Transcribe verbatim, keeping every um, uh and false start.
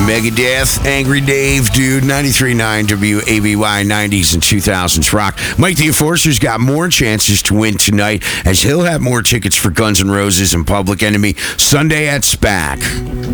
Megadeth, Angry Dave, dude, ninety-three point nine W A B Y, nineties and two thousands rock. Mike the Enforcer's got more chances to win tonight, as he'll have more tickets for Guns N' Roses and Public Enemy Sunday at SPAC.